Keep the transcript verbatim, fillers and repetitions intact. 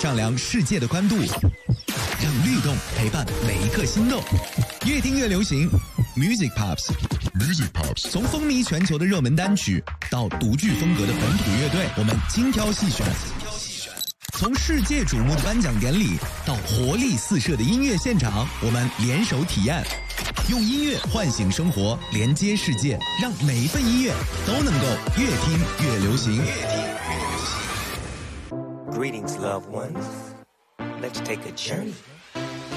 丈量世界的宽度，让律动陪伴每一刻心动。越听越流行 ，Music Pops。Music Pops， 从风靡全球的热门单曲到独具风格的本土乐队，我们精挑细选。从世界瞩目的颁奖典礼到活力四射的音乐现场，我们联手体验，用音乐唤醒生活，连接世界，让每一份音乐都能够越听越流行。越听越流行。 Greetings, loved ones. Let's take a journey.